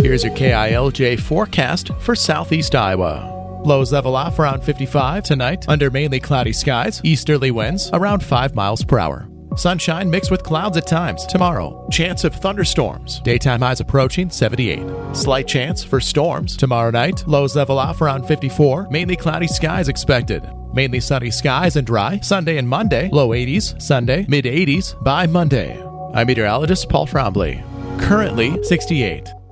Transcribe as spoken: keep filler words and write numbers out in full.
Here's your K I L J forecast for southeast Iowa. Lows level off around fifty-five tonight under mainly cloudy skies, easterly winds around five miles per hour. Sunshine mixed with clouds at times tomorrow. Chance of thunderstorms. Daytime highs approaching seventy-eight. Slight chance for storms tomorrow night. Lows level off around fifty-four. Mainly cloudy skies expected. Mainly sunny skies and dry Sunday and Monday. Low eighties Sunday, mid eighties by Monday. I'm meteorologist Paul Trombley. Currently sixty-eight.